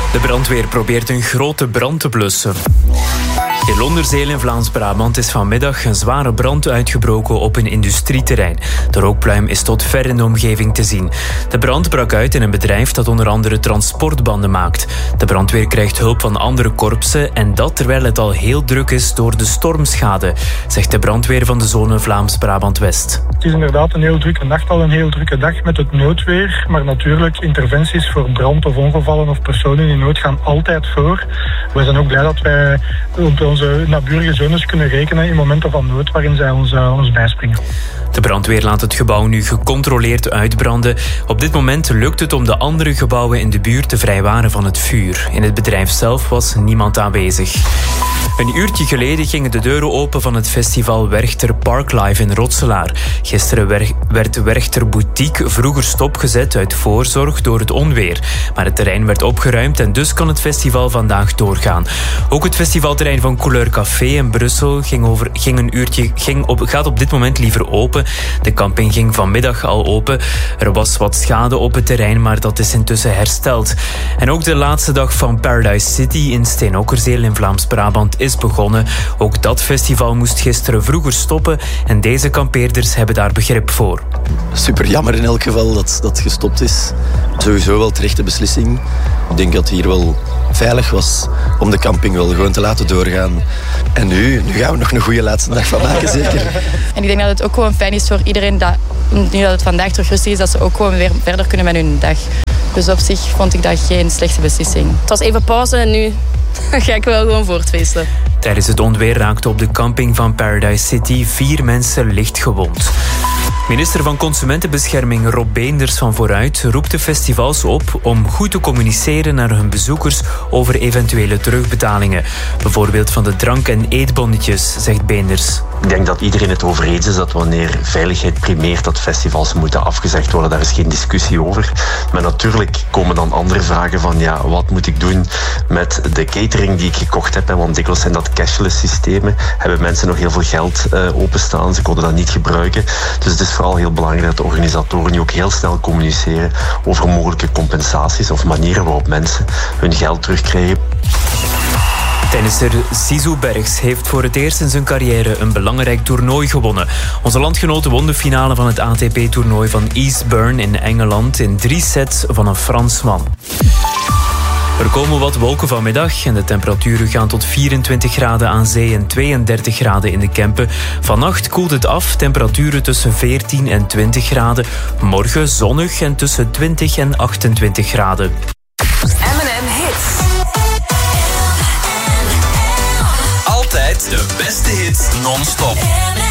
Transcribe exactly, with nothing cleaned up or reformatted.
De brandweer probeert een grote brand te blussen. In Londerzeel in Vlaams-Brabant is vanmiddag een zware brand uitgebroken op een industrieterrein. De rookpluim is tot ver in de omgeving te zien. De brand brak uit in een bedrijf dat onder andere transportbanden maakt. De brandweer krijgt hulp van andere korpsen en dat terwijl het al heel druk is door de stormschade, zegt de brandweer van de zone Vlaams-Brabant-West. Het is inderdaad een heel drukke nacht, al een heel drukke dag met het noodweer. Maar natuurlijk, interventies voor brand of ongevallen of personen in nood gaan altijd voor. We zijn ook blij dat wij op onze naburige zones kunnen rekenen in momenten van nood waarin zij ons, uh, ons bijspringen. De brandweer laat het gebouw nu gecontroleerd uitbranden. Op dit moment lukt het om de andere gebouwen in de buurt te vrijwaren van het vuur. In het bedrijf zelf was niemand aanwezig. Een uurtje geleden gingen de deuren open van het festival Werchter Parklife in Rotselaar. Gisteren werd Werchter Boutique vroeger stopgezet uit voorzorg door het onweer. Maar het terrein werd opgeruimd en dus kan het festival vandaag doorgaan. Ook het festivalterrein van Couleur Café in Brussel ging, over, ging een uurtje, ging op, gaat op dit moment liever open. De camping ging vanmiddag al open. Er was wat schade op het terrein, maar dat is intussen hersteld. En ook de laatste dag van Paradise City in Steenokkerzeel in Vlaams-Brabant is begonnen. Ook dat festival moest gisteren vroeger stoppen en deze kampeerders hebben daar begrip voor. Super jammer in elk geval dat dat gestopt is. Sowieso wel terechte beslissing. Ik denk dat het hier wel veilig was om de camping wel gewoon te laten doorgaan. En nu, nu gaan we nog een goede laatste dag van maken, zeker. En ik denk dat het ook gewoon fijn is voor iedereen dat, nu dat het vandaag terug rustig is, dat ze ook gewoon weer verder kunnen met hun dag. Dus op zich vond ik dat geen slechte beslissing. Het was even pauze en nu ga ik wel gewoon voortfeesten. Tijdens het onweer raakten op de camping van Paradise City vier mensen licht gewond. Minister van Consumentenbescherming Rob Beenders van Vooruit roept de festivals op om goed te communiceren naar hun bezoekers over eventuele terugbetalingen. Bijvoorbeeld van de drank- en eetbonnetjes, zegt Beenders. Ik denk dat iedereen het over eens is dat wanneer veiligheid primeert, dat festivals moeten afgezegd worden. Daar is geen discussie over. Maar natuurlijk komen dan andere vragen van ja, wat moet ik doen met de catering die ik gekocht heb? Want dikwijls zijn dat cashless systemen. Hebben mensen nog heel veel geld uh, openstaan. Ze konden dat niet gebruiken. Dus het is vooral heel belangrijk dat de organisatoren nu ook heel snel communiceren over mogelijke compensaties of manieren waarop mensen hun geld terugkrijgen. Tennisser Zizou Bergs heeft voor het eerst in zijn carrière een belangrijk toernooi gewonnen. Onze landgenoten won de finale van het A T P-toernooi van Eastbourne in Engeland in drie sets van een Fransman. Er komen wat wolken vanmiddag en de temperaturen gaan tot vierentwintig graden aan zee en tweeëndertig graden in de Kempen. Vannacht koelt het af, temperaturen tussen veertien en twintig graden. Morgen zonnig en tussen twintig en achtentwintig graden. M en M Hits. Altijd de beste hits non-stop.